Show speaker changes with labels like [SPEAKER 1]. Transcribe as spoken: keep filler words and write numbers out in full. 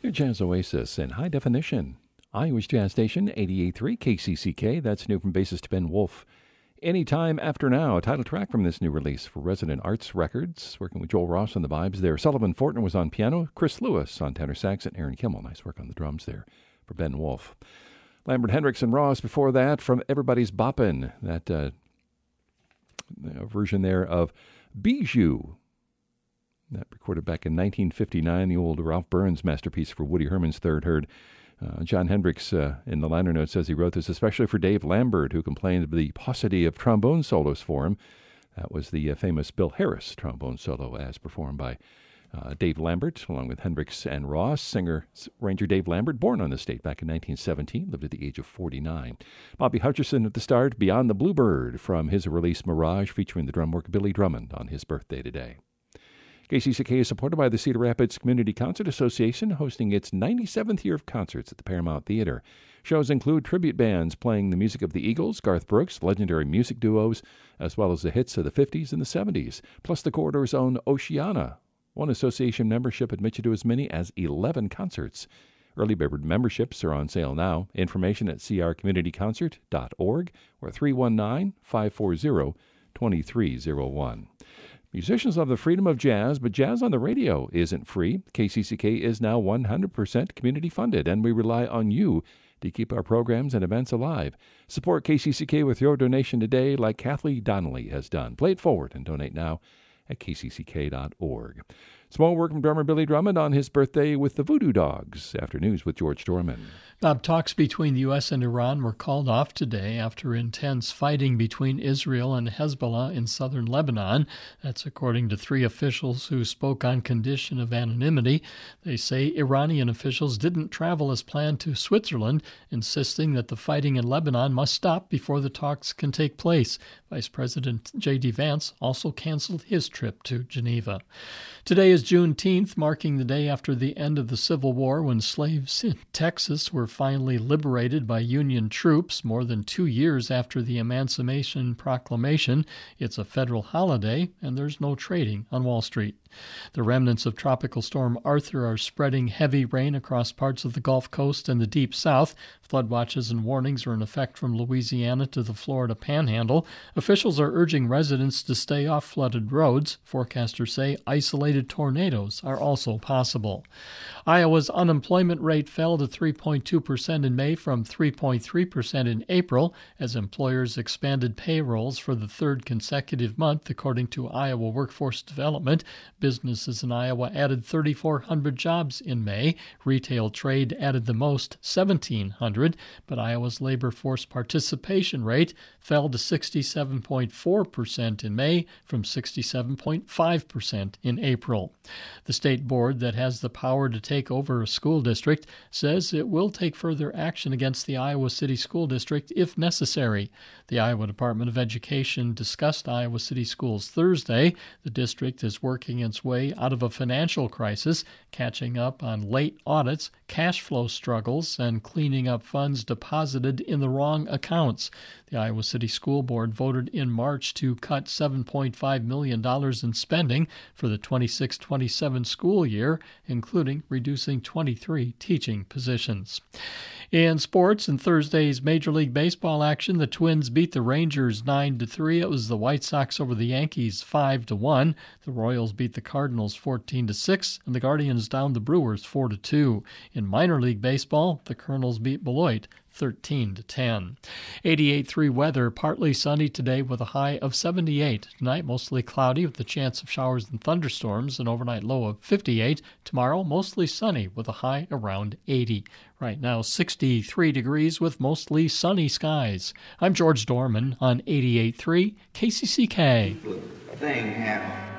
[SPEAKER 1] Your Jazz Oasis in high definition. Iowa's Jazz Station, eighty-eight point three K C C K. That's new from bassist Ben Wolf. Anytime After Now, a title track from this new release for Resident Arts Records. Working with Joel Ross on the vibes there. Sullivan Fortner was on piano. Chris Lewis on tenor sax, and Aaron Kimmel. Nice work on the drums there for Ben Wolf. Lambert, Hendricks, and Ross before that from Everybody's Boppin'. That uh, version there of Bijou. That recorded back in nineteen fifty-nine, the old Ralph Burns masterpiece for Woody Herman's Third Heard. Uh, John Hendricks uh, in the liner notes says he wrote this especially for Dave Lambert, who complained of the paucity of trombone solos for him. That was the uh, famous Bill Harris trombone solo as performed by uh, Dave Lambert, along with Hendricks and Ross. Singer-Ranger Dave Lambert, born on the state back in nineteen seventeen, lived at the age of forty-nine. Bobby Hutcherson at the start, Beyond the Bluebird, from his release Mirage, featuring the drum work Billy Drummond on his birthday today. K C C K is supported by the Cedar Rapids Community Concert Association, hosting its ninety-seventh year of concerts at the Paramount Theater. Shows include tribute bands playing the music of the Eagles, Garth Brooks, legendary music duos, as well as the hits of the fifties and the seventies, plus the corridor's own Oceana. One association membership admits you to as many as eleven concerts. Early bird memberships are on sale now. Information at c r community concert dot org or three one nine, five four zero, two three zero one. Musicians love the freedom of jazz, but jazz on the radio isn't free. K C C K is now one hundred percent community funded, and we rely on you to keep our programs and events alive. Support K C C K with your donation today, like Kathleen Donnelly has done. Play it forward and donate now at k c c k dot org. Small work from drummer Billy Drummond on his birthday with the Voodoo Dogs. After news with George Dorman.
[SPEAKER 2] Bob, talks between the U S and Iran were called off today after intense fighting between Israel and Hezbollah in southern Lebanon. That's according to three officials who spoke on condition of anonymity. They say Iranian officials didn't travel as planned to Switzerland, insisting that the fighting in Lebanon must stop before the talks can take place. Vice President J D Vance also canceled his trip to Geneva. Today is Juneteenth, marking the day after the end of the Civil War when slaves in Texas were finally liberated by Union troops more than two years after the Emancipation Proclamation. It's a federal holiday, and there's no trading on Wall Street. The remnants of Tropical Storm Arthur are spreading heavy rain across parts of the Gulf Coast and the Deep South. Flood watches and warnings are in effect from Louisiana to the Florida Panhandle. Officials are urging residents to stay off flooded roads. Forecasters say isolated tornadoes are also possible. Iowa's unemployment rate fell to three point two percent in May from three point three percent in April as employers expanded payrolls for the third consecutive month, according to Iowa Workforce Development. Businesses in Iowa added three thousand four hundred jobs in May. Retail trade added the most, seventeen hundred, but Iowa's labor force participation rate fell to sixty-seven point four percent in May from sixty-seven point five percent in April. The state board that has the power to take over a school district says it will take further action against the Iowa City School District if necessary. The Iowa Department of Education discussed Iowa City Schools Thursday. The district is working its way out of a financial crisis, catching up on late audits, cash flow struggles, and cleaning up funds deposited in the wrong accounts. The Iowa City School Board voted in March to cut seven point five million dollars in spending for the twenty-six twenty-seven school year, including reducing twenty-three teaching positions. In sports, in Thursday's Major League Baseball action, the Twins beat the Rangers nine to three. It was the White Sox over the Yankees five to one. The Royals beat the Cardinals fourteen to six, and the Guardians downed the Brewers four to two. In minor league baseball, the Colonels beat Beloit thirteen to ten. eighty-eight point three weather, partly sunny today with a high of seventy-eight. Tonight, mostly cloudy with the chance of showers and thunderstorms, an overnight low of fifty-eight. Tomorrow, mostly sunny with a high around eighty. Right now, sixty-three degrees with mostly sunny skies. I'm George Dorman on eighty-eight point three K C C K.
[SPEAKER 3] Thing happened.